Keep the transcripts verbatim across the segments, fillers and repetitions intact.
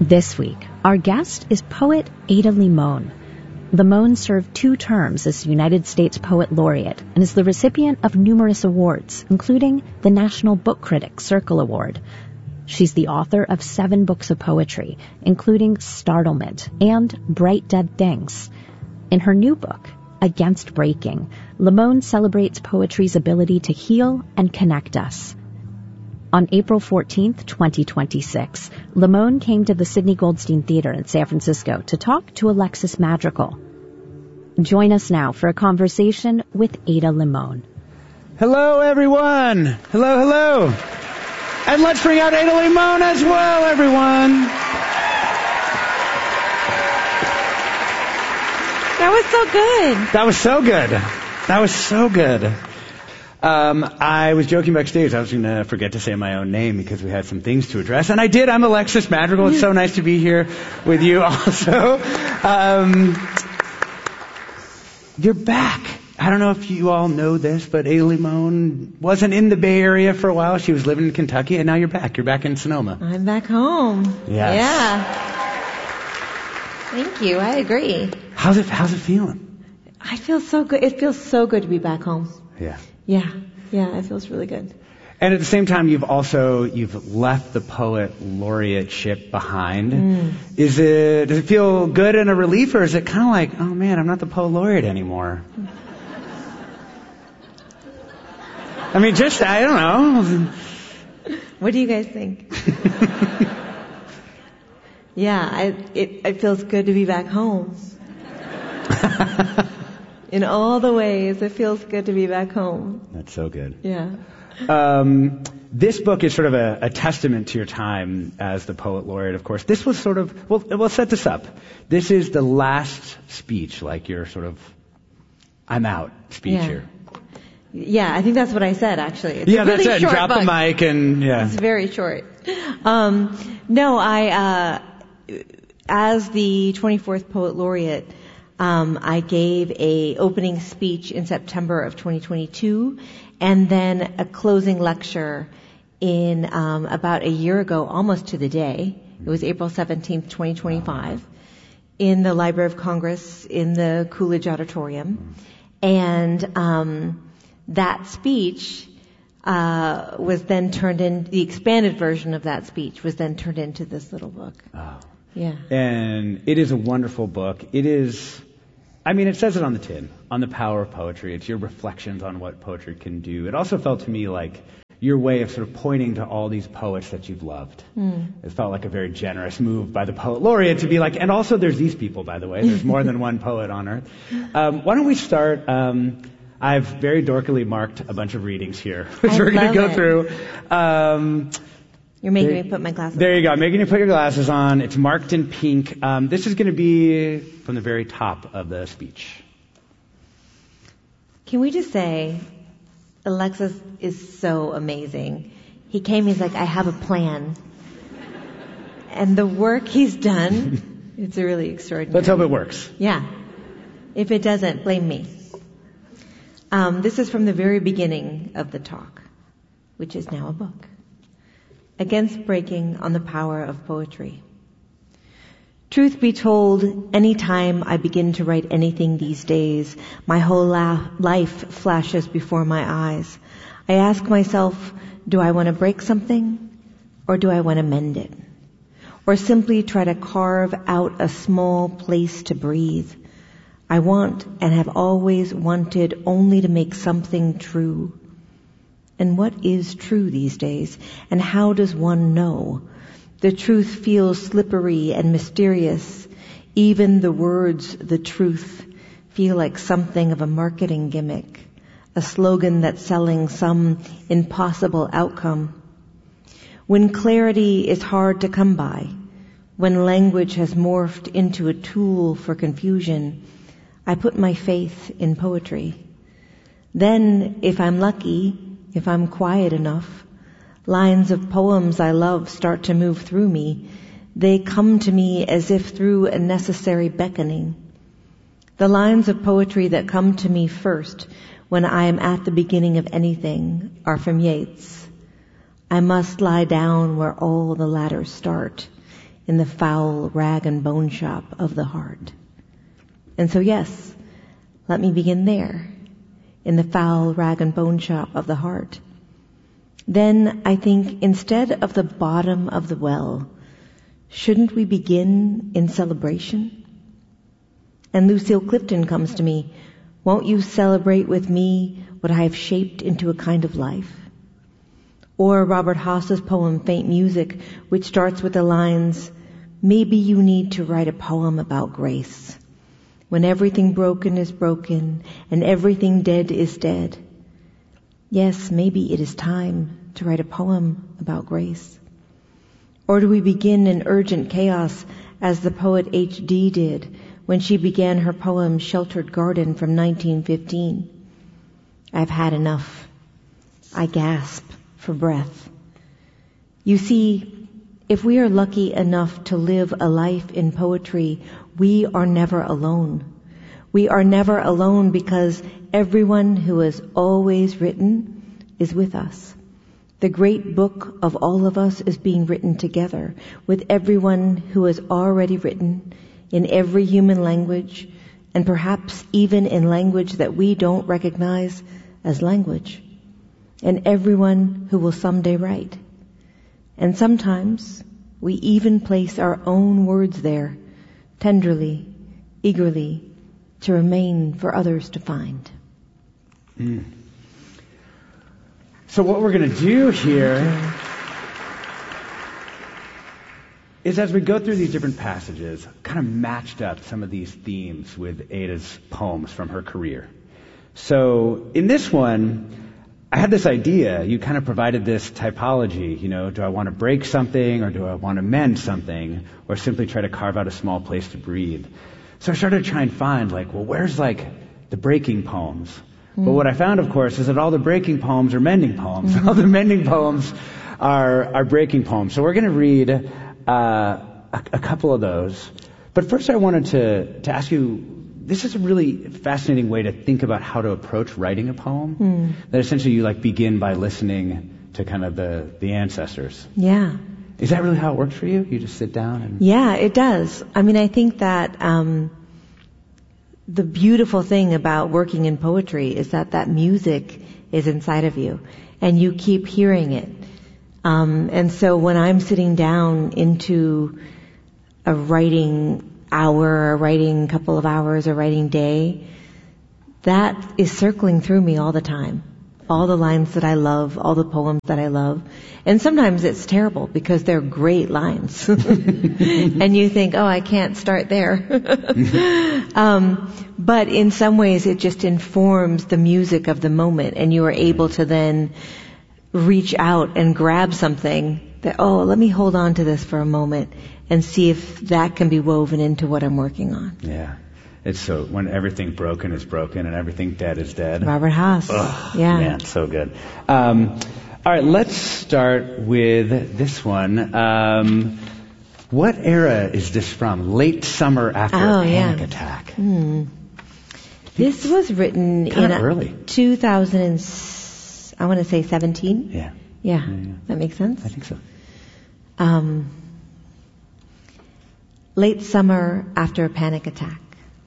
This week, our guest is poet Ada Limón. Limón served two terms as United States Poet Laureate and is the recipient of numerous awards, including the National Book Critics Circle Award. She's the author of seven books of poetry, including Startlement and Bright Dead Things. In her new book, Against Breaking, Limón celebrates poetry's ability to heal and connect us. On April fourteenth, twenty twenty-six, Limón came to the Sidney Goldstein Theater in San Francisco to talk to Alexis Madrigal. Join us now for a conversation with Ada Limón. Hello, everyone. Hello, hello. And let's bring out Ada Limón as well, everyone. That was so good. That was so good. That was so good. Um, I was joking backstage. I was going to forget to say my own name because we had some things to address. And I did. I'm Alexis Madrigal. It's so nice to be here with you also. Um, you're back. I don't know if you all know this, but Ada Limón wasn't in the Bay Area for a while. She was living in Kentucky, and now you're back. You're back in Sonoma. I'm back home. Yes. Yeah. Thank you. I agree. How's it, how's it feeling? I feel so good. It feels so good to be back home. Yeah. Yeah, yeah, it feels really good. And at the same time, you've also, you've left the poet laureateship behind. Mm. Is it, does it feel good and a relief, or is it kind of like, oh man, I'm not the poet laureate anymore? I mean, just, I don't know. What do you guys think? Yeah, I, it, it feels good to be back home. In all the ways, it feels good to be back home. That's so good. Yeah. Um, this book is sort of a, a testament to your time as the poet laureate, of course. This was sort of, well, we'll set this up. This is the last speech, like your sort of, I'm out speech yeah. here. Yeah, I think that's what I said, actually. It's yeah, a really that's it. Short Drop book. the mic and, yeah. It's very short. Um, no, I, uh, as the twenty-fourth Poet Laureate, Um, I gave a opening speech in September of twenty twenty-two, and then a closing lecture in um, about a year ago, almost to the day. It was April seventeenth, twenty twenty-five, in the Library of Congress in the Coolidge Auditorium. And um, that speech uh, was then turned in, the expanded version of that speech was then turned into this little book. Oh. Yeah. And it is a wonderful book. It is, I mean, it says it on the tin, on the power of poetry. It's your reflections on what poetry can do. It also felt to me like your way of sort of pointing to all these poets that you've loved. Mm. It felt like a very generous move by the poet laureate to be like, and also there's these people, by the way. There's more than one poet on earth. Um, why don't we start? Um, I've very dorkily marked a bunch of readings here, which I we're going to go it. through. Um, You're making there, me put my glasses on. There you go. I'm making you put your glasses on. It's marked in pink. Um, this is going to be from the very top of the speech. Can we just say, Alexis is so amazing. He came, he's like, I have a plan. And the work he's done, it's really extraordinary. Let's hope it works. Yeah. If it doesn't, blame me. Um, this is from the very beginning of the talk, which is now a book. Against Breaking on the Power of Poetry. Truth be told, any time I begin to write anything these days, my whole la- life flashes before my eyes. I ask myself, do I want to break something, or do I want to mend it? Or simply try to carve out a small place to breathe? I want and have always wanted only to make something true. And what is true these days? And how does one know? The truth feels slippery and mysterious. Even the words, the truth, feel like something of a marketing gimmick, a slogan that's selling some impossible outcome. When clarity is hard to come by, when language has morphed into a tool for confusion, I put my faith in poetry. Then, if I'm lucky, if I'm quiet enough, lines of poems I love start to move through me. They come to me as if through a necessary beckoning. The lines of poetry that come to me first when I am at the beginning of anything are from Yeats. I must lie down where all the ladders start. in the foul rag and bone shop of the heart. And so yes, let me begin there, in the foul rag and bone shop of the heart. Then I think instead of the bottom of the well, shouldn't we begin in celebration? And Lucille Clifton comes to me, won't you celebrate with me what I have shaped into a kind of life? Or Robert Haas's poem, Faint Music, which starts with the lines, maybe you need to write a poem about grace. When everything broken is broken and everything dead is dead. Yes, maybe it is time to write a poem about grace. Or do we begin in urgent chaos as the poet H D did when she began her poem Sheltered Garden from nineteen fifteen? I've had enough. I gasp for breath. You see, if we are lucky enough to live a life in poetry, we are never alone. We are never alone because everyone who has always written is with us. The great book of all of us is being written together with everyone who has already written in every human language, and perhaps even in language that we don't recognize as language, and everyone who will someday write. And sometimes we even place our own words there, tenderly, eagerly, to remain for others to find. Mm. So what we're going to do here is, as we go through these different passages, kind of matched up some of these themes with Ada's poems from her career. So in this one, I had this idea. You kind of provided this typology. You know, do I want to break something, or do I want to mend something, or simply try to carve out a small place to breathe? So I started to try and find, like, well, where's, like, the breaking poems? Mm. But what I found, of course, is that all the breaking poems are mending poems. Mm-hmm. All the mending poems are are breaking poems. So we're going to read uh, a, a couple of those. But first I wanted to, to ask you, this is a really fascinating way to think about how to approach writing a poem. Mm. That essentially you, like, begin by listening to kind of the, the ancestors. Yeah. Is that really how it works for you? You just sit down and... Yeah, it does. I mean, I think that um, the beautiful thing about working in poetry is that that music is inside of you, and you keep hearing it. Um, and so when I'm sitting down into a writing hour, a writing couple of hours, a writing day, that is circling through me all the time. All the lines that I love, all the poems that I love. And sometimes it's terrible because they're great lines. And you think, oh, I can't start there. um, but in some ways it just informs the music of the moment, and you are able to then reach out and grab something that, oh, let me hold on to this for a moment and see if that can be woven into what I'm working on. Yeah. It's so, when everything broken is broken and everything dead is dead. Robert Haas. Ugh, yeah. Man, so good. Um, all right, let's start with this one. Um, what era is this from? Late summer after oh, a panic yeah. attack. Hmm. This was written in early. two thousand, I want to say seventeen. Yeah. Yeah. yeah, yeah. That makes sense? I think so. Um, late summer after a panic attack.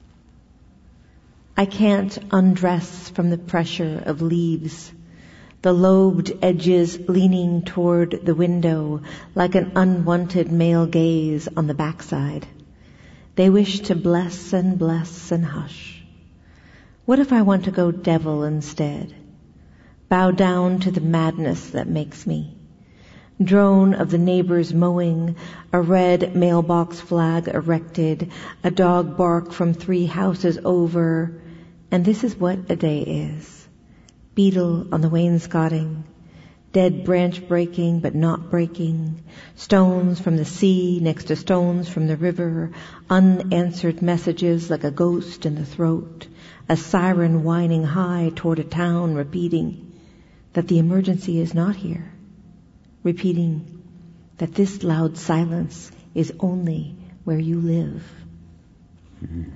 I can't undress from the pressure of leaves, the lobed edges leaning toward the window like an unwanted male gaze on the backside. They wish to bless and bless and hush. What if I want to go devil instead? Bow down to the madness that makes me. Drone of the neighbors mowing, a red mailbox flag erected, a dog bark from three houses over. And this is what a day is. Beetle on the wainscoting, dead branch breaking but not breaking, stones from the sea next to stones from the river, unanswered messages like a ghost in the throat, a siren whining high toward a town repeating that the emergency is not here, repeating that this loud silence is only where you live. Mm-hmm.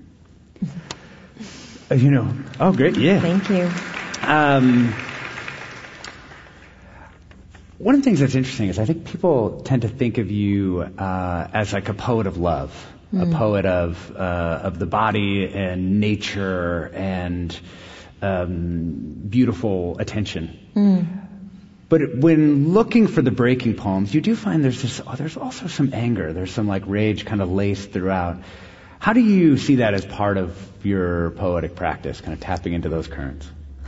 You know, oh great, yeah. Thank you. Um, One of the things that's interesting is I think people tend to think of you uh, as like a poet of love, mm. a poet of uh, of the body and nature and um, beautiful attention. Mm. But when looking for the breaking poems, you do find there's this, oh, there's also some anger, there's some like rage kind of laced throughout. How do you see that as part of your poetic practice, kind of tapping into those currents?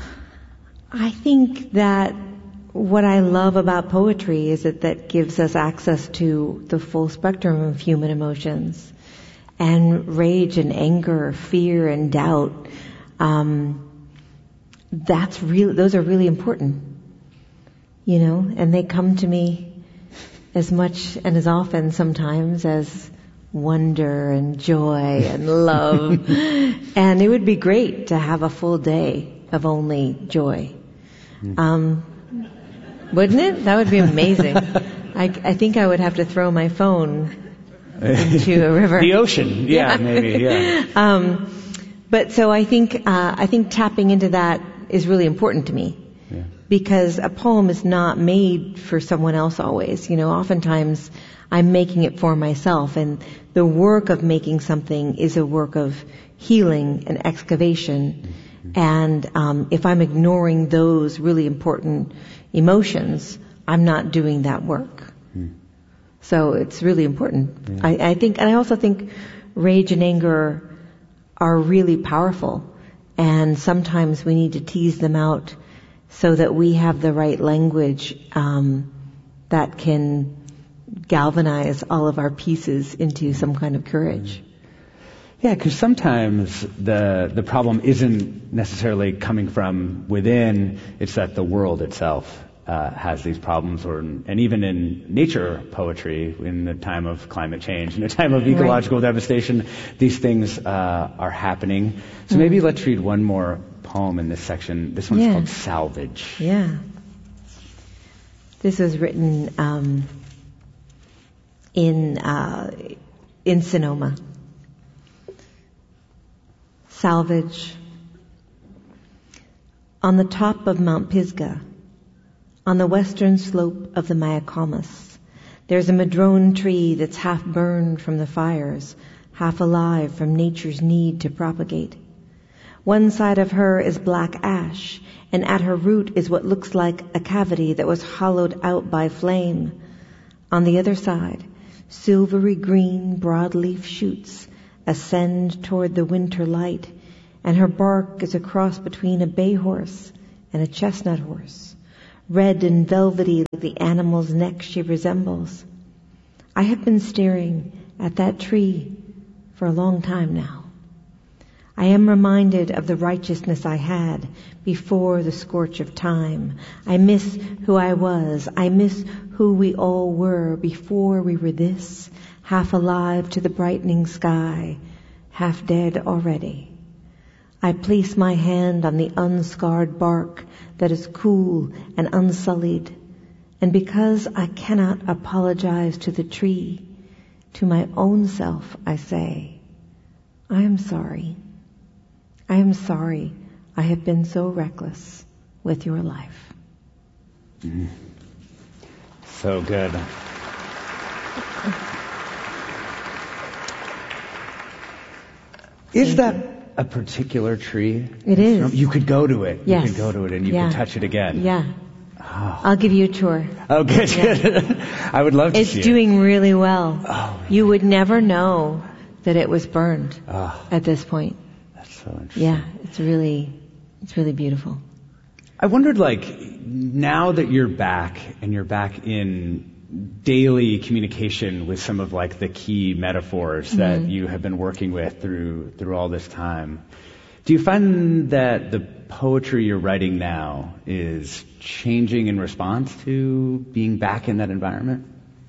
I think that what I love about poetry is that that gives us access to the full spectrum of human emotions. And rage and anger, fear and doubt, um, that's really, those are really important. You know, and they come to me as much and as often sometimes as wonder and joy and love. And it would be great to have a full day of only joy. Um, wouldn't it? That would be amazing. I, I think I would have to throw my phone into a river. The ocean, yeah, yeah. maybe, yeah. Um, but so I think uh, I think tapping into that is really important to me. Yeah. Because a poem is not made for someone else always. You know, oftentimes I'm making it for myself, and the work of making something is a work of healing and excavation. Mm-hmm. And um, if I'm ignoring those really important emotions, I'm not doing that work. Mm. So it's really important. Yeah. I, I think, and I also think rage and anger are really powerful, and sometimes we need to tease them out so that we have the right language um, that can galvanize all of our pieces into some kind of courage. Yeah, because sometimes the the problem isn't necessarily coming from within; it's that the world itself uh, has these problems, or and even in nature poetry, in the time of climate change, in the time of ecological right. devastation, these things uh, are happening. So mm. maybe let's read one more poem in this section. This one's yeah. called Salvage. Yeah. This was written um, in uh, in Sonoma. Salvage. On the top of Mount Pisgah, on the western slope of the Mayacamas, there's a madrone tree that's half burned from the fires, half alive from nature's need to propagate. One side of her is black ash, and at her root is what looks like a cavity that was hollowed out by flame. On the other side, silvery green broadleaf shoots ascend toward the winter light, and her bark is a cross between a bay horse and a chestnut horse, red and velvety like the animal's neck she resembles. I have been staring at that tree for a long time now. I am reminded of the righteousness I had before the scorch of time. I miss who I was. I miss who we all were before we were this, half alive to the brightening sky, half dead already. I place my hand on the unscarred bark that is cool and unsullied, and because I cannot apologize to the tree, to my own self I say, I am sorry. I am sorry I have been so reckless with your life. Mm. So good. Is that a particular tree? It is. You could go to it. Yes. You could go to it and you yeah. could touch it again. Yeah. Oh. I'll give you a tour. Oh, good. Yeah. I would love to it's see it. It's doing really well. Oh, you would never know that it was burned oh. at this point. That's so interesting. Yeah, it's really, it's really beautiful. I wondered, like, now that you're back and you're back in daily communication with some of like the key metaphors mm-hmm. that you have been working with through through all this time, do you find that the poetry you're writing now is changing in response to being back in that environment?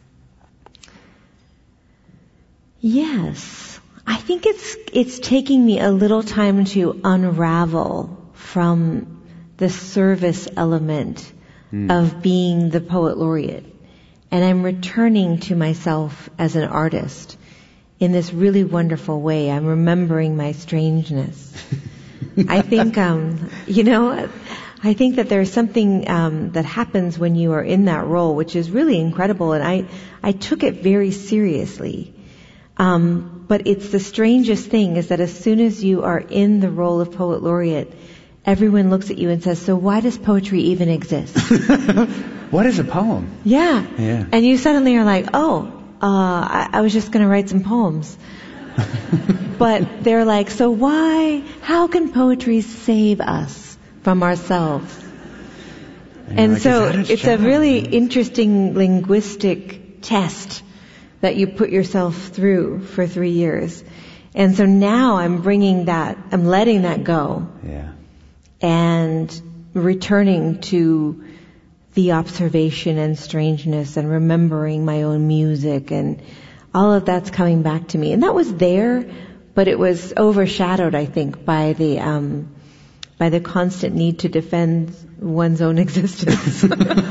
Yes. I think it's it's taking me a little time to unravel from the service element mm. of being the poet laureate. And I'm returning to myself as an artist in this really wonderful way. I'm remembering my strangeness. I think, um, you know, I think that there's something um, that happens when you are in that role, which is really incredible, and I, I took it very seriously. Um, but it's the strangest thing is that as soon as you are in the role of Poet Laureate, everyone looks at you and says, so why does poetry even exist? What is a poem? Yeah. Yeah. And you suddenly are like, oh, uh, I, I was just going to write some poems. But they're like, so why, how can poetry save us from ourselves? And, and like, so its it's job? a really interesting linguistic test that you put yourself through for three years. And so now I'm bringing that, I'm letting that go. Yeah. And returning to the observation and strangeness and remembering my own music, and all of that's coming back to me. And that was there, but it was overshadowed, I think, by the um, by the constant need to defend one's own existence.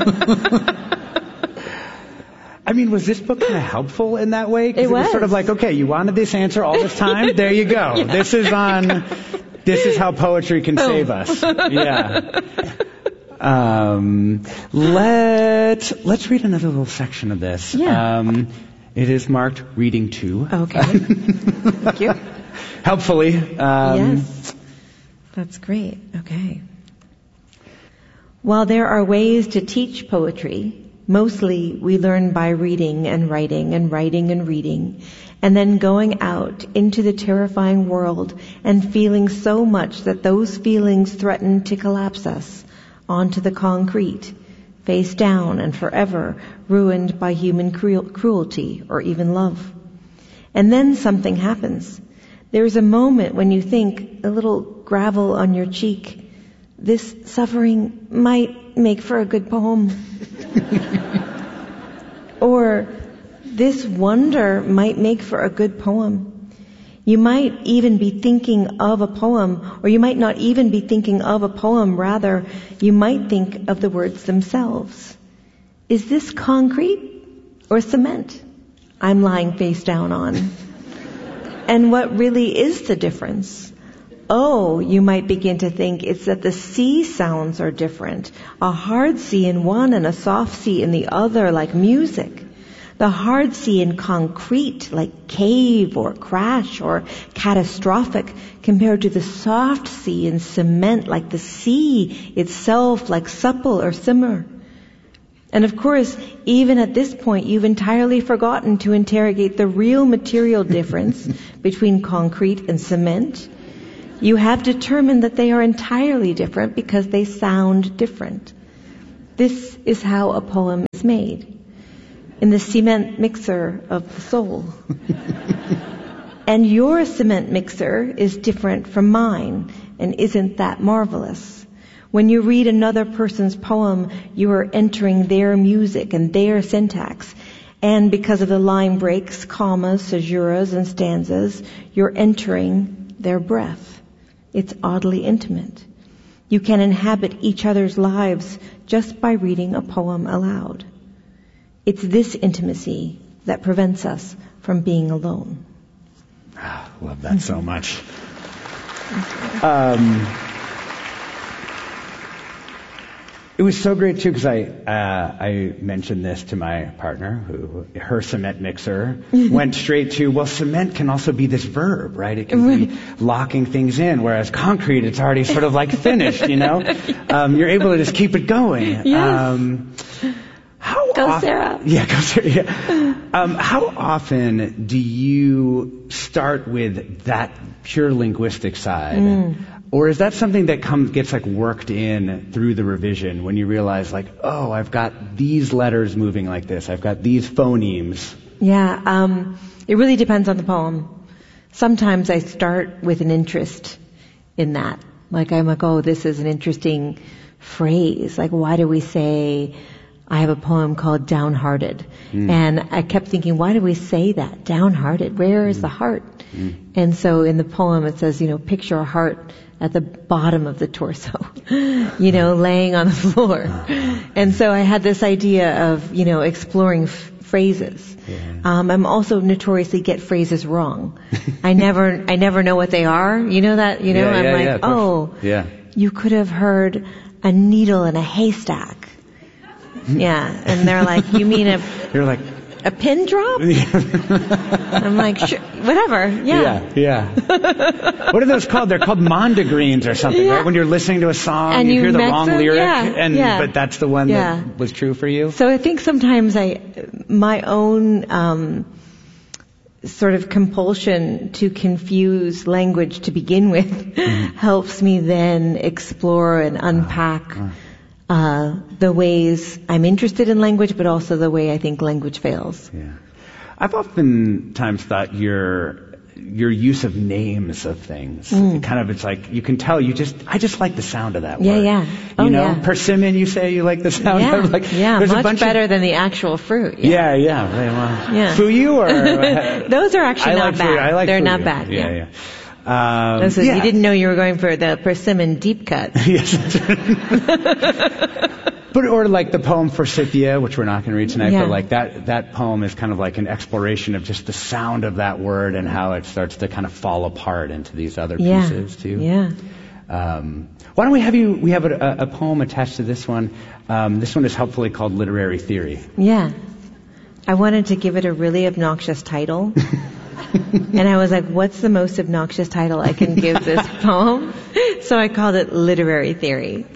I mean, was this book kind of helpful in that way? 'Cause It it was was. sort of like, okay, you wanted this answer all this time? There you go. Yeah. This is on, this is how poetry can Boom. save us. Yeah. Um, let, let's read another little section of this. Yeah. Um, it is marked reading two. Okay. Thank you. Helpfully. Um, Yes. That's great. Okay. While there are ways to teach poetry, mostly we learn by reading and writing and writing and reading, and then going out into the terrifying world and feeling so much that those feelings threaten to collapse us onto the concrete, face down and forever ruined by human cruel- cruelty or even love. And then something happens. There's a moment when you think, a little gravel on your cheek, this suffering might make for a good poem. Or this wonder might make for a good poem. You might even be thinking of a poem, or you might not even be thinking of a poem. Rather, you might think of the words themselves. Is this concrete or cement I'm lying face down on? And what really is the difference? Oh, you might begin to think it's that the C sounds are different. A hard C in one and a soft C in the other, like music. The hard C in concrete, like cave or crash or catastrophic, compared to the soft C in cement, like the sea itself, like supple or simmer. And of course, even at this point, you've entirely forgotten to interrogate the real material difference between concrete and cement. You have determined that they are entirely different because they sound different. This is how a poem is made, in the cement mixer of the soul. And your cement mixer is different from mine, and isn't that marvelous? When you read another person's poem, you are entering their music and their syntax. And because of the line breaks, commas, caesuras, and stanzas, you're entering their breath. It's oddly intimate. You can inhabit each other's lives just by reading a poem aloud. It's this intimacy that prevents us from being alone. Ah, love that so much. Um, it was so great too because I uh, I mentioned this to my partner, who her cement mixer went straight to, well, cement can also be this verb, right? It can be locking things in, whereas concrete, it's already sort of like finished, you know. Um, you're able to just keep it going. Yes. Um, how Go off- Sarah. Yeah, go Sarah. Yeah. Um, how often do you start with that pure linguistic side? Mm. Or is that something that comes, gets like worked in through the revision when you realize like, oh, I've got these letters moving like this. I've got these phonemes. Yeah, um, it really depends on the poem. Sometimes I start with an interest in that. Like I'm like, oh, this is an interesting phrase. Like, why do we say, I have a poem called Downhearted. Mm. And I kept thinking, why do we say that? Downhearted. Where is mm. the heart? Mm. And so in the poem it says, you know, picture a heart at the bottom of the torso, you know, laying on the floor. And so I had this idea of, you know, exploring f- phrases. Yeah. Um, I'm also notoriously get phrases wrong. I never, I never know what they are. You know that, you know, yeah, I'm yeah, like, yeah, oh, yeah. You could have heard, a needle in a haystack. Yeah, and they're like, you mean a You're like, a pin drop? I'm like, sure, whatever. Yeah. yeah, yeah. What are those called? They're called mondegreens or something, Yeah. right? When you're listening to a song, And you, you hear the mix wrong them? lyric, Yeah, and yeah. but that's the one Yeah. that was true for you. So I think sometimes I, my own um, sort of compulsion to confuse language to begin with mm-hmm. helps me then explore and unpack uh, uh, the ways I'm interested in language, but also the way I think language fails. Yeah. I've oftentimes thought your your use of names of things, mm. kind of, it's like you can tell you just I just like the sound of that yeah, word. Yeah, yeah. Oh, you know, yeah. persimmon. You say you like the sound yeah. of like yeah, there's much a bunch better of, than the actual fruit. Yeah, yeah, yeah. Right, well, yeah. Fuyu or those are actually I not like bad. Fuyu. I like They're Fuyu. not bad. Yeah, yeah. yeah. Um, Those are, yeah. You didn't know you were going for the persimmon deep cut. Yes. But, or like the poem Forsythia, which we're not going to read tonight, yeah. but like that, that poem is kind of like an exploration of just the sound of that word and how it starts to kind of fall apart into these other yeah. pieces too. Yeah. Um, why don't we have you, we have a, a poem attached to this one. Um, this one is helpfully called Literary Theory. Yeah. I wanted to give it a really obnoxious title. And I was like, what's the most obnoxious title I can give this poem? So I called it Literary Theory.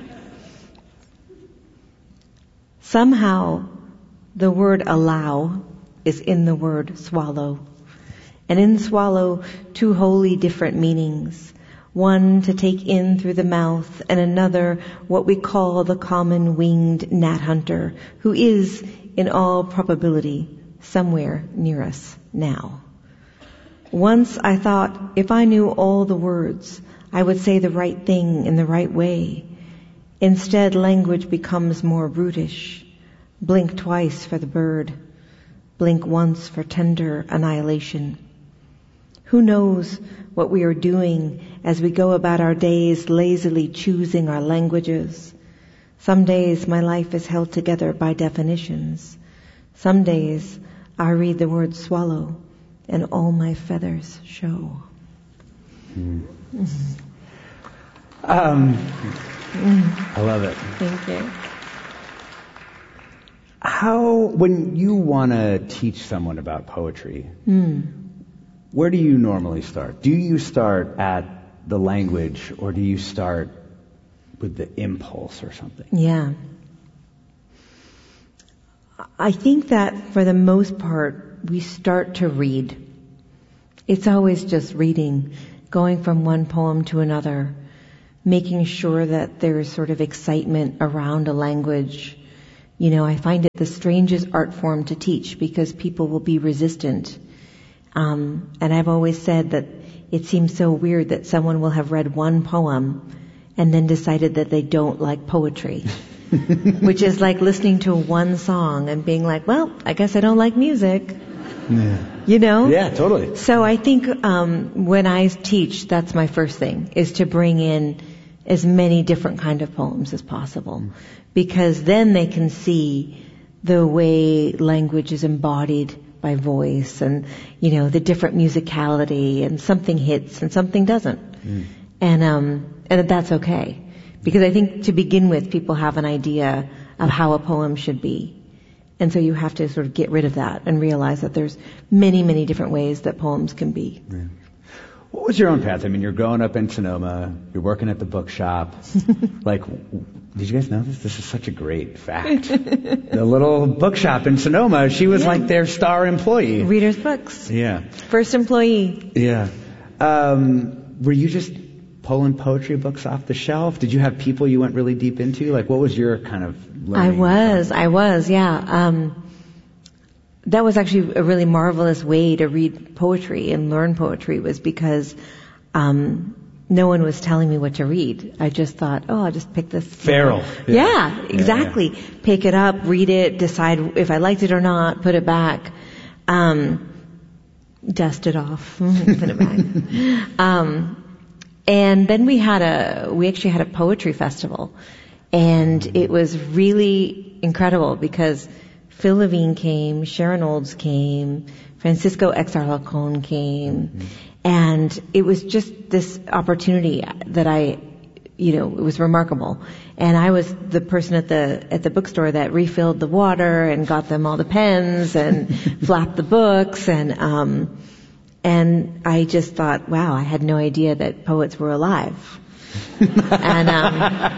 Somehow, the word allow is in the word swallow. And in swallow, two wholly different meanings. One to take in through the mouth, and another what we call the common winged gnat hunter, who is, in all probability, somewhere near us now. Once I thought if I knew all the words, I would say the right thing in the right way. Instead, language becomes more brutish. Blink twice for the bird. Blink once for tender annihilation. Who knows what we are doing as we go about our days lazily choosing our languages? Some days my life is held together by definitions. Some days I read the word swallow and all my feathers show. Mm. Mm-hmm. Um, mm. I love it. Thank you. How, when you want to teach someone about poetry, mm. where do you normally start? Do you start at the language, or do you start with the impulse or something? Yeah. I think that for the most part, we start to read. It's always just reading, going from one poem to another, making sure that there's sort of excitement around a language. You know, I find it the strangest art form to teach because people will be resistant. Um, and I've always said that it seems so weird that someone will have read one poem and then decided that they don't like poetry. Which is like listening to one song and being like, well, I guess I don't like music. Yeah. You know? Yeah, totally. So I think um, when I teach, that's my first thing, is to bring in as many different kind of poems as possible. Mm. Because then they can see the way language is embodied by voice and, you know, the different musicality, and something hits and something doesn't. Mm. And um, and that's okay. Because I think to begin with, people have an idea of how a poem should be. And so you have to sort of get rid of that and realize that there's many, many different ways that poems can be. Yeah. What was your own path? I mean, you're growing up in Sonoma, you're working at the bookshop. Like, did you guys know this? This is such a great fact. The little bookshop in Sonoma, she was yeah. like their star employee. Reader's Books. Yeah. First employee. Yeah. Um, were you just pulling poetry books off the shelf? Did you have people you went really deep into? Like, what was your kind of learning? I was, I was, yeah. Um, that was actually a really marvelous way to read poetry and learn poetry, was because um, no one was telling me what to read. I just thought, oh, I'll just pick this. Feral. Yeah, yeah exactly. Yeah, yeah. Pick it up, read it, decide if I liked it or not, put it back. Um, dust it off, put it back. Um, And then we had a, we actually had a poetry festival, and it was really incredible because Phil Levine came, Sharon Olds came, Francisco X. Alarcón came, mm-hmm. and it was just this opportunity that I you know, it was remarkable. And I was the person at the at the bookstore that refilled the water and got them all the pens and flapped the books, and um, and I just thought, wow, I had no idea that poets were alive. and um,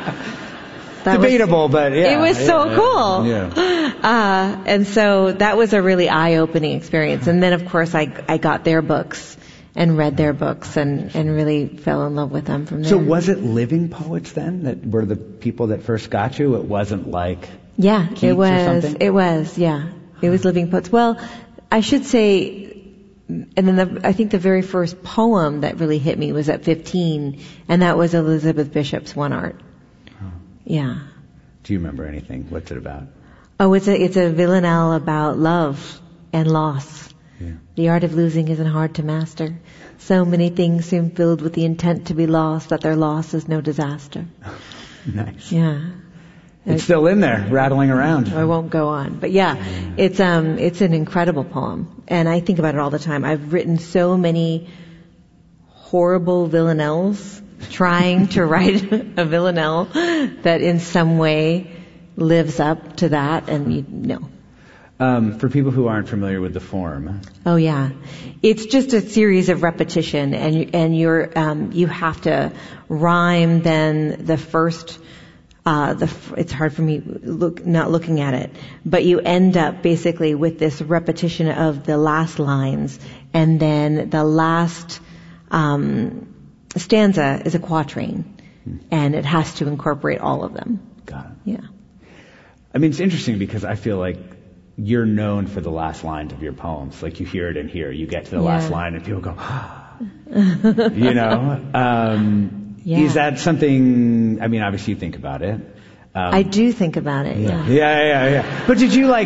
that debatable, was, but yeah, it was yeah, so yeah, cool. Yeah. Uh, and so that was a really eye-opening experience. And then, of course, I I got their books and read their books and, and really fell in love with them from there. So was it living poets then that were the people that first got you? It wasn't like yeah, Keats it was. or something? It was. Yeah, it was living poets. Well, I should say, and then the, I think the very first poem that really hit me was at fifteen, and that was Elizabeth Bishop's One Art. Oh. Yeah. Do you remember anything? What's it about? Oh, it's a it's a villanelle about love and loss. Yeah. The art of losing isn't hard to master. So many things seem filled with the intent to be lost that their loss is no disaster. Nice. Yeah. It's still in there, rattling around. I won't go on. But yeah, yeah, it's um it's an incredible poem. And I think about it all the time. I've written so many horrible villanelles trying to write a villanelle that in some way lives up to that, and you know. Um, for people who aren't familiar with the form. Oh yeah, it's just a series of repetition, and and you're um, you have to rhyme. Then the first, uh, the it's hard for me look not looking at it, but you end up basically with this repetition of the last lines, and then the last um, stanza is a quatrain, hmm. and it has to incorporate all of them. Got it. Yeah. I mean, it's interesting because I feel like you're known for the last lines of your poems. Like you hear it in here. You get to the yeah. last line and people go, ah. you know? Um, yeah. Is that something, I mean, obviously you think about it. Um, I do think about it, yeah. Yeah, yeah, yeah. yeah. But did you like,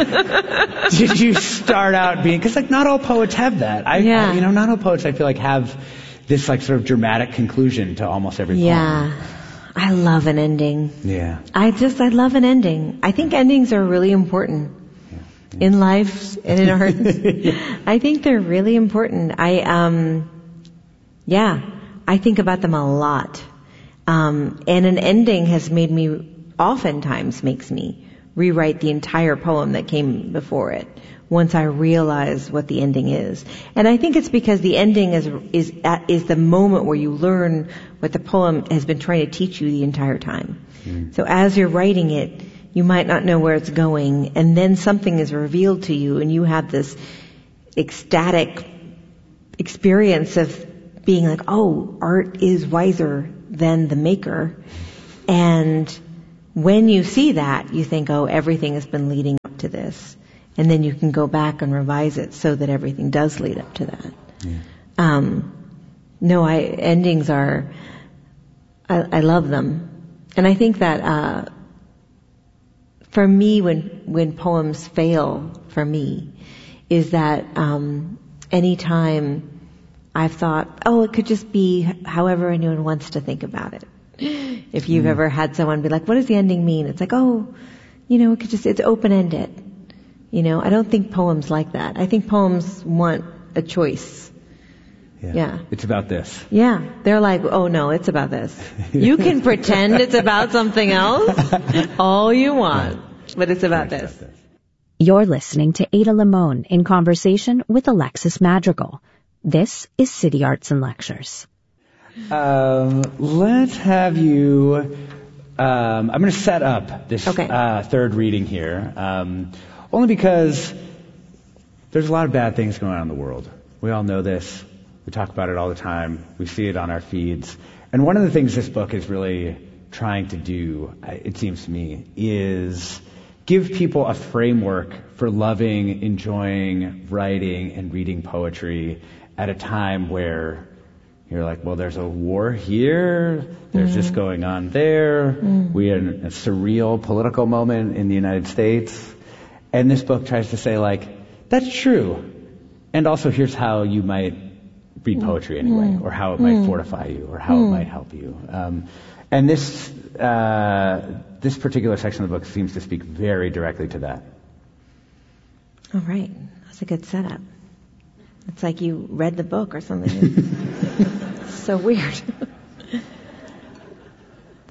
did you start out being, because like not all poets have that. I, yeah. I, you know, not all poets I feel like have this like sort of dramatic conclusion to almost every poem. Yeah. I love an ending. Yeah. I just, I love an ending. I think endings are really important. In life and in art. I think they're really important. I, um, yeah, I think about them a lot. Um, and an ending has made me, oftentimes makes me rewrite the entire poem that came before it once I realize what the ending is. And I think it's because the ending is, is, at, is the moment where you learn what the poem has been trying to teach you the entire time. Mm. So as you're writing it, you might not know where it's going, and then something is revealed to you, and you have this ecstatic experience of being like, oh, art is wiser than the maker. And when you see that, you think, oh, everything has been leading up to this. And then you can go back and revise it so that everything does lead up to that. Yeah. Um, no, I, endings are, I, I love them. And I think that, uh, for me, when when poems fail, for me, is that um, anytime I've thought, oh, it could just be however anyone wants to think about it. If you've mm. ever had someone be like, what does the ending mean? It's like, oh, you know, it could just, it's open-ended. You know, I don't think poems like that. I think poems want a choice. Yeah. yeah. It's about this. Yeah. They're like, oh no, it's about this. You can pretend it's about something else all you want, but it's about this. You're listening to Ada Limon in conversation with Alexis Madrigal. This is City Arts and Lectures. Um, let's have you, um, I'm going to set up this okay. uh, third reading here, um, only because there's a lot of bad things going on in the world. We all know this. We talk about it all the time. We see it on our feeds. And one of the things this book is really trying to do, it seems to me, is give people a framework for loving, enjoying, writing, and reading poetry at a time where you're like, well, there's a war here, there's mm. this going on there, mm. we are in a surreal political moment in the United States. And this book tries to say, like, that's true. And also here's how you might read poetry anyway, mm. or how it might mm. fortify you, or how mm. it might help you. Um, and this uh, this particular section of the book seems to speak very directly to that. All right. That's a good setup. It's like you read the book or something. It's so weird.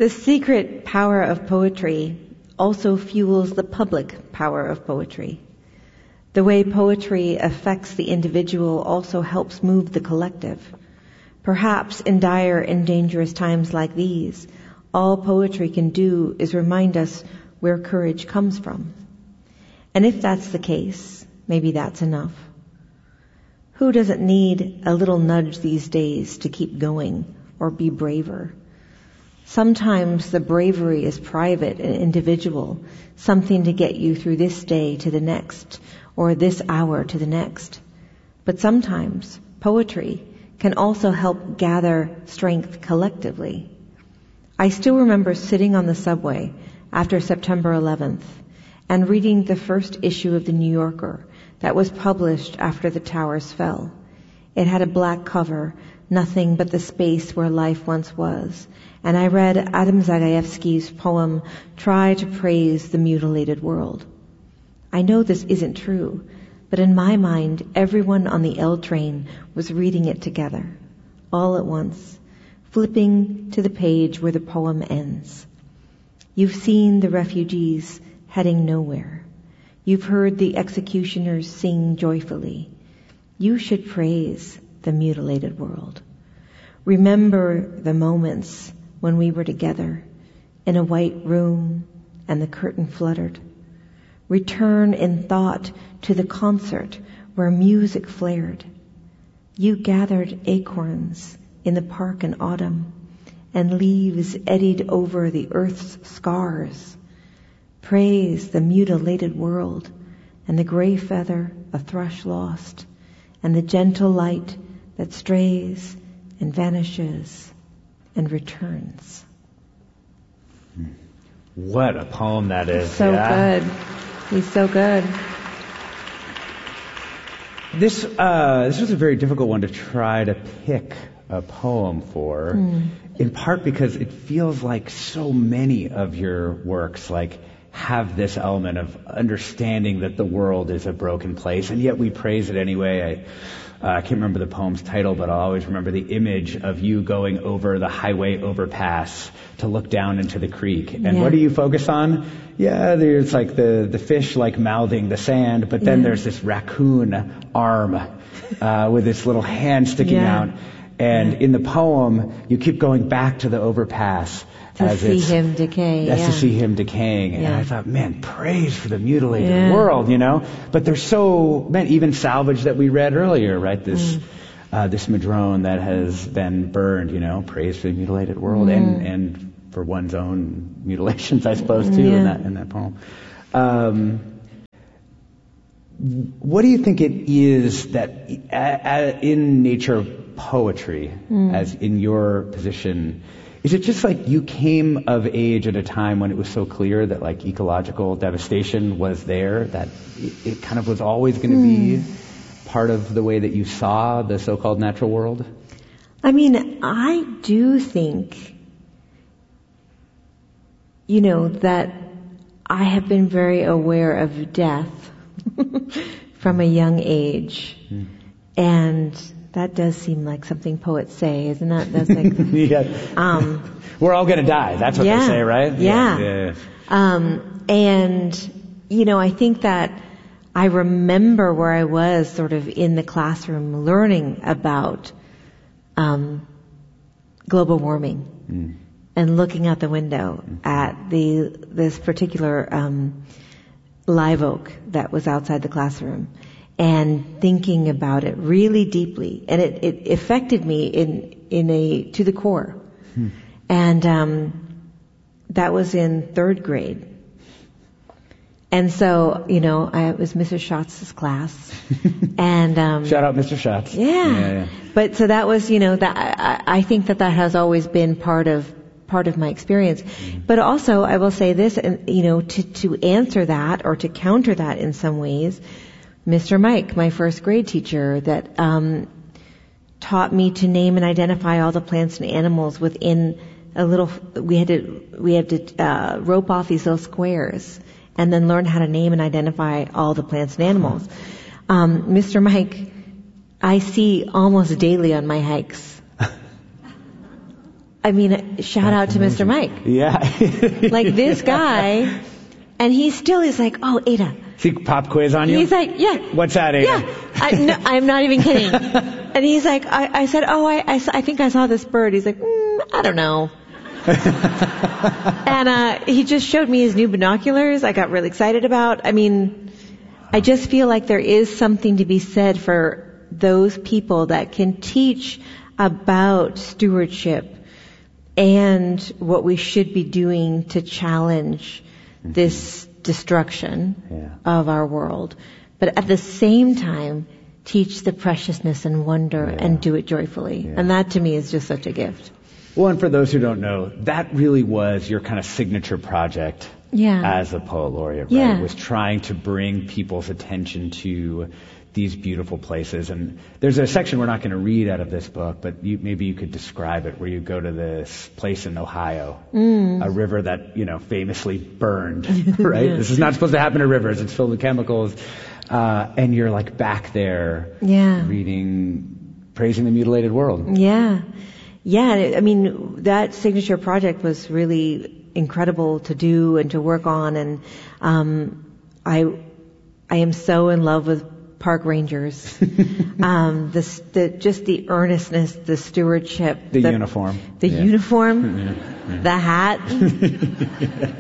The secret power of poetry also fuels the public power of poetry. The way poetry affects the individual also helps move the collective. Perhaps in dire and dangerous times like these, all poetry can do is remind us where courage comes from. And if that's the case, maybe that's enough. Who doesn't need a little nudge these days to keep going or be braver? Sometimes the bravery is private and individual, something to get you through this day to the next, or this hour to the next. But sometimes poetry can also help gather strength collectively. I still remember sitting on the subway after September eleventh and reading the first issue of The New Yorker that was published after the towers fell. It had a black cover, nothing but the space where life once was, and I read Adam Zagajewski's poem, Try to Praise the Mutilated World. I know this isn't true, but in my mind, everyone on the L train was reading it together, all at once, flipping to the page where the poem ends. You've seen the refugees heading nowhere. You've heard the executioners sing joyfully. You should praise the mutilated world. Remember the moments when we were together in a white room and the curtain fluttered. Return in thought to the concert where music flared. You gathered acorns in the park in autumn, and leaves eddied over the earth's scars. Praise the mutilated world, and the gray feather a thrush lost, and the gentle light that strays and vanishes and returns. What a poem that is. So yeah. good. He's so good. This uh, this was a very difficult one to try to pick a poem for, mm. in part because it feels like so many of your works like have this element of understanding that the world is a broken place, and yet we praise it anyway. I uh, I can't remember the poem's title, but I'll always remember the image of you going over the highway overpass to look down into the creek. And yeah. what do you focus on? Yeah, there's like the, the fish like mouthing the sand, but then yeah. there's this raccoon arm uh, with this little hand sticking yeah. out. And yeah. in the poem, you keep going back to the overpass. To as see him decay. That's yeah. to see him decaying. And yeah. I thought, man, praise for the mutilated yeah. world, you know? But there's so, man, even salvage that we read earlier, right? This mm. uh, this madrone that has been burned, you know? Praise for the mutilated world. Mm. And, and for one's own mutilations, I suppose, too, yeah. in that in that poem. Um, what do you think it is that uh, in nature poetry, mm. as in your position, is it just like you came of age at a time when it was so clear that like ecological devastation was there, that it, it kind of was always going to mm. be part of the way that you saw the so-called natural world? I mean, I do think, you know, that I have been very aware of death from a young age. Mm. And that does seem like something poets say, isn't that? That's like, yeah. um, we're all going to die. That's what yeah, they say, right? Yeah. yeah, yeah. Um, and, you know, I think that I remember where I was sort of in the classroom learning about um, global warming mm. and looking out the window mm. at the this particular um, live oak that was outside the classroom, and thinking about it really deeply, and it, it affected me in in a to the core. Hmm. And um, that was in third grade. And so, you know, I, it was Missus Schatz's class, and um, shout out Mister Schatz. Yeah. yeah, yeah. But so that was, you know, that I, I think that that has always been part of part of my experience. Mm-hmm. But also, I will say this, and you know, to to answer that or to counter that in some ways, Mister Mike, my first grade teacher, that um, taught me to name and identify all the plants and animals within a little. We had to we had to uh, rope off these little squares, and then learn how to name and identify all the plants and animals. Um, Mister Mike, I see almost daily on my hikes. I mean, shout That's out to amazing. Mister Mike. Yeah. Like this guy, and he still is like, oh, Ada. Is he pop quiz on you? He's like, yeah. What's that, Ada? Yeah. I, no, I'm not even kidding. And he's like, I, I said, oh, I, I, I think I saw this bird. He's like, mm, I don't know. And uh, he just showed me his new binoculars. I got really excited about. I mean, I just feel like there is something to be said for those people that can teach about stewardship and what we should be doing to challenge mm-hmm. this destruction yeah. of our world, but at the same time teach the preciousness and wonder yeah. and do it joyfully. Yeah. And that to me is just such a gift. Well, and for those who don't know, that really was your kind of signature project yeah. as a poet laureate, right? Yeah. Was trying to bring people's attention to these beautiful places. And there's a section we're not going to read out of this book, but you, maybe you could describe it, where you go to this place in Ohio, mm. a river that, you know, famously burned, right? Yeah. This is not supposed to happen to rivers. It's filled with chemicals. Uh, and you're like back there yeah. reading, praising the mutilated world. Yeah. Yeah. I mean, that signature project was really incredible to do and to work on. And, um, I, I am so in love with park rangers. um, the, the, just the earnestness, the stewardship. The, the uniform. The yeah. uniform. yeah. Yeah. The hat.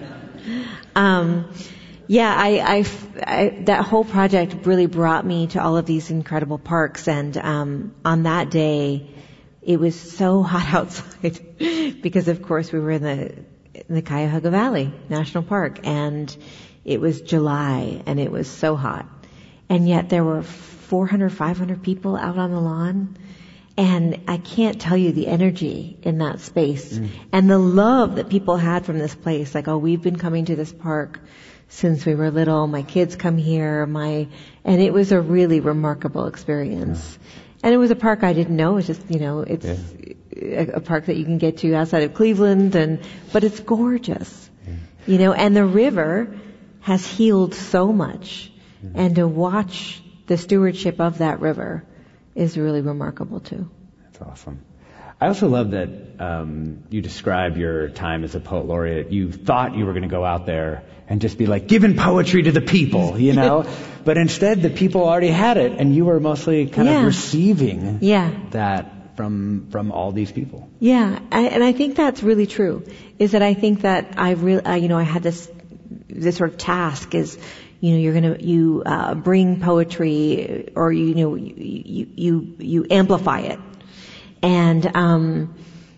um, yeah, I, I, I, that whole project really brought me to all of these incredible parks. And, um, on that day, it was so hot outside because of course we were in the, in the Cuyahoga Valley National Park, and it was July and it was so hot. And yet there were four hundred, five hundred people out on the lawn. And I can't tell you the energy in that space mm. and the love that people had from this place. Like, oh, we've been coming to this park since we were little. My kids come here. My, and it was a really remarkable experience. Yeah. And it was a park I didn't know. It's just, you know, it's yeah. a, a park that you can get to outside of Cleveland, and, but it's gorgeous, yeah. you know, and the river has healed so much. And to watch the stewardship of that river is really remarkable too. That's awesome. I also love that um, you describe your time as a poet laureate. You thought you were going to go out there and just be like giving poetry to the people, you know, but instead the people already had it, and you were mostly kind yeah. of receiving yeah. that from from all these people. Yeah, I, and I think that's really true. Is that I think that I really, uh, you know, I had this this sort of task is. You know, you're gonna, you, uh, bring poetry, or, you know, you, you, you, you amplify it. And, um,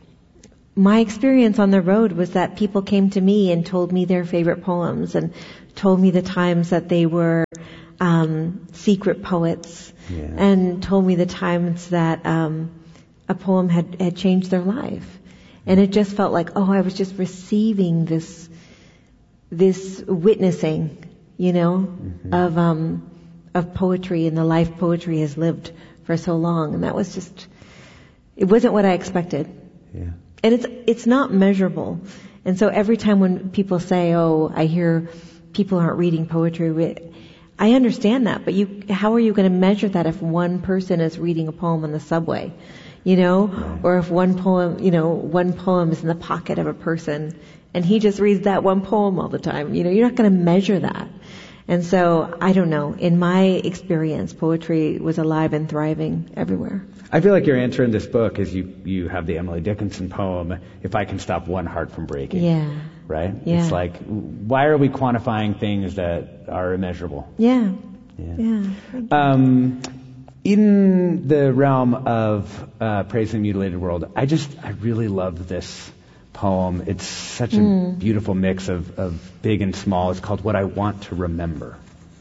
my experience on the road was that people came to me and told me their favorite poems and told me the times that they were, um, secret poets yeah. and told me the times that, um, a poem had, had changed their life. And it just felt like, oh, I was just receiving this, this witnessing, you know, mm-hmm. of, um, of poetry and the life poetry has lived for so long. And that was just, it wasn't what I expected. Yeah. And it's, it's not measurable. And so every time when people say, oh, I hear people aren't reading poetry, I understand that, but you, how are you going to measure that if one person is reading a poem on the subway, you know, right. or if one poem, you know, one poem is in the pocket of a person and he just reads that one poem all the time. You know, you're not going to measure that. And so, I don't know, in my experience, poetry was alive and thriving everywhere. I feel like your answer in this book is you, you have the Emily Dickinson poem, If I Can Stop One Heart from Breaking. Yeah. Right? Yeah. It's like, why are we quantifying things that are immeasurable? Yeah. Yeah. yeah. Um, in the realm of uh, praising the mutilated world, I just, I really love this poem. It's such a mm. beautiful mix of, of big and small. It's called What I Want to Remember.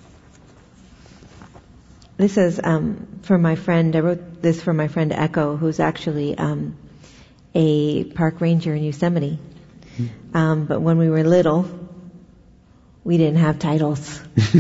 This is um, for my friend. I wrote this for my friend Echo, who's actually um, a park ranger in Yosemite. Mm. Um, but when we were little, we didn't have titles.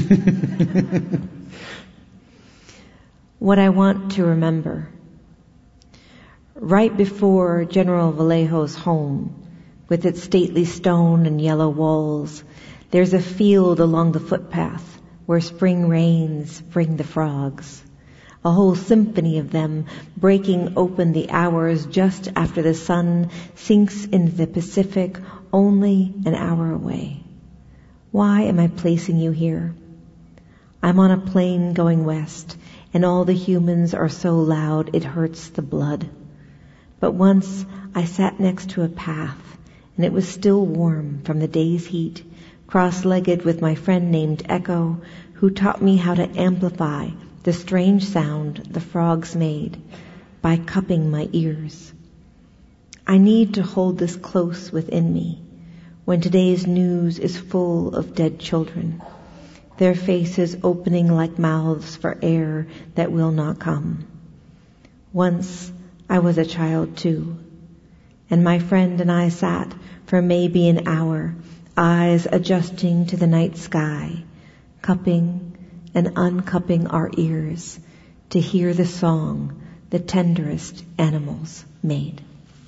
What I want to remember. Right before General Vallejo's home, with its stately stone and yellow walls, there's a field along the footpath where spring rains bring the frogs. a whole symphony of them breaking open the hours just after the sun sinks into the Pacific only an hour away. Why am I placing you here? I'm on a plane going west, and all the humans are so loud it hurts the blood. But once I sat next to a path, and it was still warm from the day's heat, cross-legged with my friend named Echo, who taught me how to amplify the strange sound the frogs made by cupping my ears. I need to hold this close within me when today's news is full of dead children, their faces opening like mouths for air that will not come. Once I was a child too, and my friend and I sat for maybe an hour, eyes adjusting to the night sky, cupping and uncupping our ears to hear the song the tenderest animals made.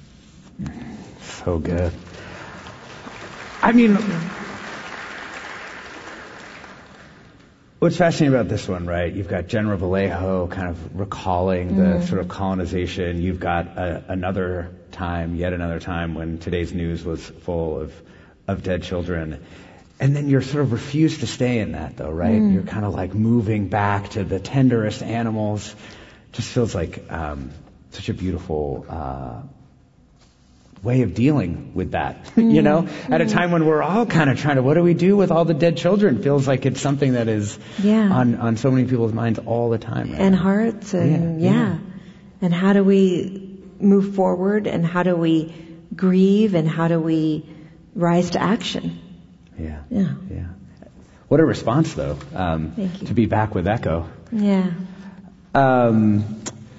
So good. I mean, what's fascinating about this one, right? You've got General Vallejo kind of recalling the mm. sort of colonization. You've got a, another time, yet another time, when today's news was full of, of dead children. And then you're sort of refused to stay in that, though, right? Mm. You're kind of like moving back to the tenderest animals. Just feels like um, such a beautiful uh, way of dealing with that, mm. you know? Mm. At a time when we're all kind of trying to, what do we do with all the dead children? Feels like it's something that is yeah. on, on so many people's minds all the time. Right and now. hearts, and yeah, yeah. And how do we move forward, and how do we grieve, and how do we rise to action? Yeah. Yeah. Yeah. What a response, though, um, Thank you. to be back with Echo. Yeah. Um,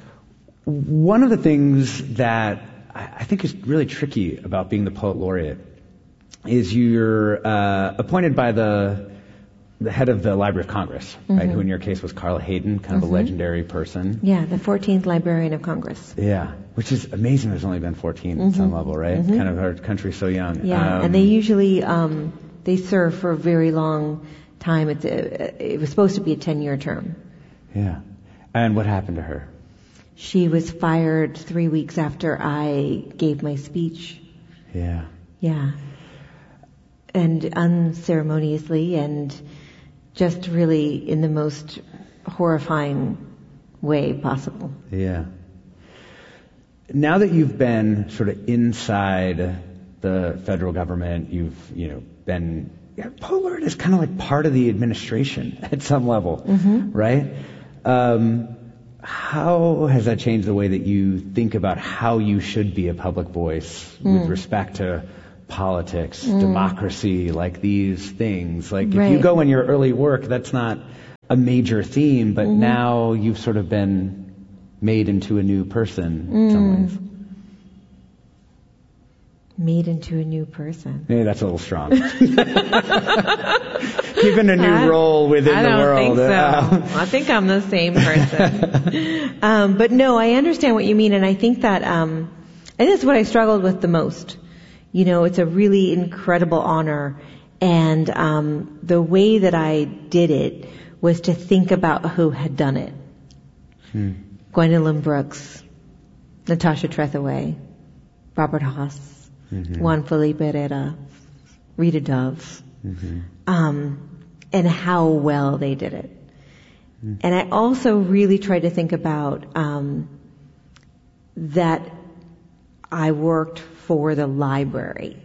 one of the things that I think is really tricky about being the Poet Laureate is you're uh, appointed by the the head of the Library of Congress, mm-hmm. right? Who in your case was Carla Hayden, kind of mm-hmm. a legendary person. Yeah, the fourteenth Librarian of Congress. Yeah, which is amazing. There's only been fourteen mm-hmm. at some level, right? Mm-hmm. Kind of our country's so young. Yeah, um, and they usually um, they serve for a very long time. It's a, it was supposed to be a ten-year term. Yeah. And what happened to her? She was fired three weeks after I gave my speech. Yeah. Yeah. And unceremoniously, and just really in the most horrifying way possible. Yeah. Now that you've been sort of inside the federal government, you've, you know, been, yeah, Poet Laureate is kind of like part of the administration at some level, mm-hmm. right? Um, how has that changed the way that you think about how you should be a public voice mm. with respect to politics, mm. democracy, like these things? Like right. if you go in your early work, that's not a major theme, but mm-hmm. now you've sort of been made into a new person in mm. some ways. Made into a new person. Maybe that's a little strong. Given a new I, role within I the world. I don't think so. I think I'm the same person. um, but no, I understand what you mean, and I think that, um, and this is what I struggled with the most. You know, it's a really incredible honor, and um, the way that I did it was to think about who had done it. Hmm. Gwendolyn Brooks, Natasha Trethewey, Robert Haas, mm-hmm. Juan Felipe Herrera, Rita Dove, mm-hmm. um, and how well they did it. Mm-hmm. And I also really tried to think about um, that I worked for the library,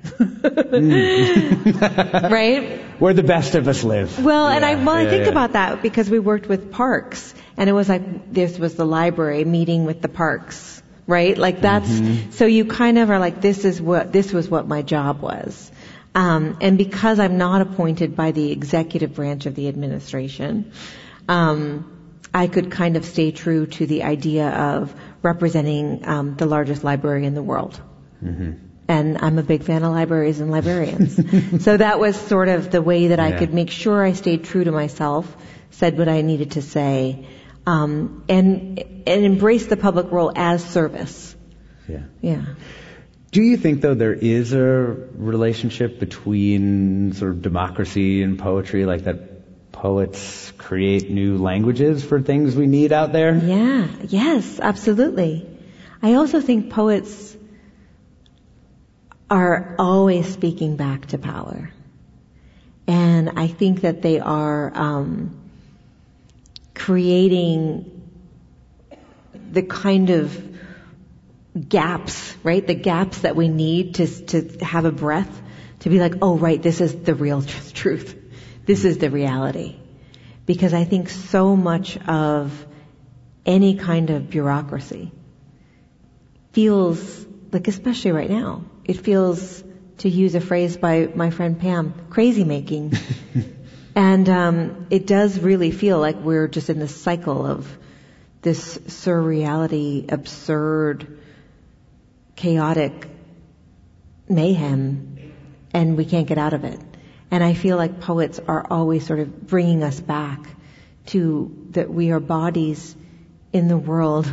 mm. right? Where the best of us live. Well, yeah, and I well, yeah, I think yeah. about that because we worked with parks, and it was like this was the library meeting with the parks. Right? Like that's, mm-hmm. so you kind of are like, this is what, this was what my job was. Um, and because I'm not appointed by the executive branch of the administration, um, I could kind of stay true to the idea of representing, um, the largest library in the world. Mm-hmm. And I'm a big fan of libraries and librarians. So that was sort of the way that I yeah. could make sure I stayed true to myself, said what I needed to say, Um, and and embrace the public role as service. Yeah. Yeah. Do you think, though, there is a relationship between sort of democracy and poetry, like that poets create new languages for things we need out there? Yeah, yes, absolutely. I also think poets are always speaking back to power. And I think that they are um, creating the kind of gaps, right? The gaps that we need to to have a breath, to be like, oh, right, this is the real tr- truth. This is the reality. Because I think so much of any kind of bureaucracy feels like, especially right now, it feels, to use a phrase by my friend Pam, crazy making. And um, it does really feel like we're just in this cycle of this surreality, absurd, chaotic mayhem, and we can't get out of it. And I feel like poets are always sort of bringing us back to that we are bodies in the world,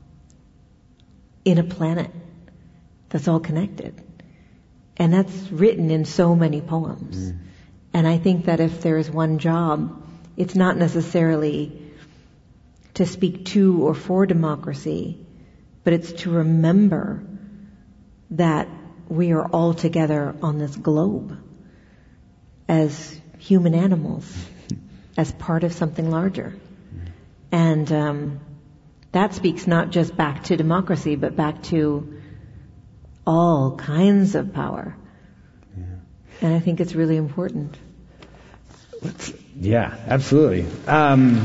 in a planet that's all connected. And that's written in so many poems. Mm. And I think that if there is one job, it's not necessarily to speak to or for democracy, but it's to remember that we are all together on this globe as human animals, as part of something larger. And um, that speaks not just back to democracy, but back to all kinds of power. Yeah. And I think it's really important. Let's, yeah, absolutely. Um,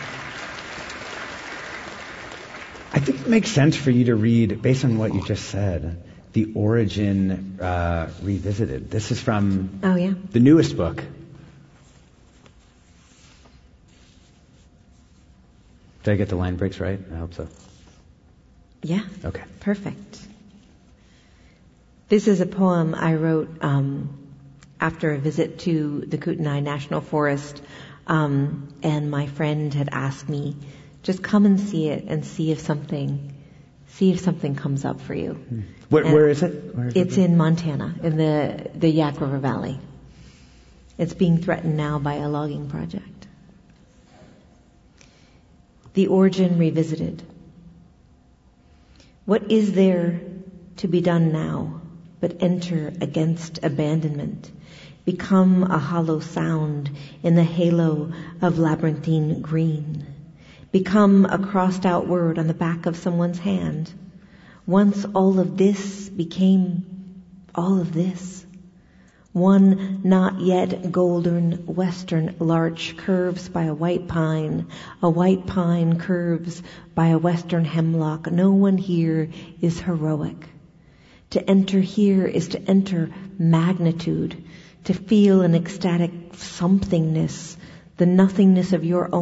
I think it makes sense for you to read, based on what you just said, The Origin uh, Revisited. This is from oh, yeah. the newest book. Did I get the line breaks right? I hope so. Yeah. Okay. Perfect. This is a poem I wrote um, after a visit to the Kootenai National Forest, um, and my friend had asked me, just come and see it and see if something, see if something comes up for you. Where, where is it? Where is it's it? in Montana, in the the Yak River Valley. It's being threatened now by a logging project. The Origin Revisited. What is there to be done now but enter against abandonment, become a hollow sound in the halo of labyrinthine green, become a crossed out word on the back of someone's hand? Once all of this became all of this. One not yet golden western larch curves by a white pine. A white pine curves by a western hemlock. No one here is heroic. To enter here is to enter magnitude, to feel an ecstatic somethingness, the nothingness of your own